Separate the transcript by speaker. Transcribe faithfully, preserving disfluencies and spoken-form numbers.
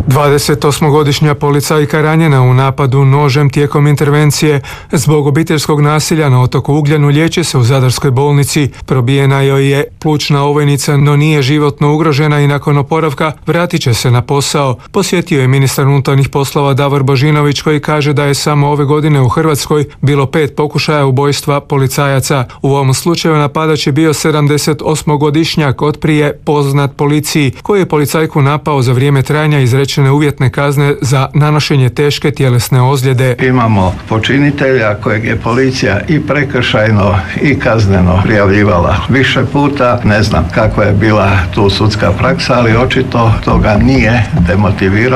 Speaker 1: dvadesetosmogodišnja policajka ranjena u napadu nožem tijekom intervencije zbog obiteljskog nasilja na otoku Ugljanu liječi se u zadarskoj bolnici. Probijena joj je plućna ovojnica, no nije životno ugrožena i nakon oporavka vratit će se na posao. Posjetio je ministar unutarnjih poslova Davor Božinović koji kaže da je samo ove godine u Hrvatskoj bilo pet pokušaja ubojstva policajaca. U ovom slučaju napadač je bio sedamdesetosmogodišnjak otprije poznat policiji koji je policajku napao za vrijeme trajanja izrečene uvjetne kazne za nanošenje teške tjelesne ozljede.
Speaker 2: Imamo počinitelja kojeg je policija i prekršajno i kazneno prijavljivala više puta. Ne znam kakva je bila tu sudska praksa, ali očito toga nije demotiviralo.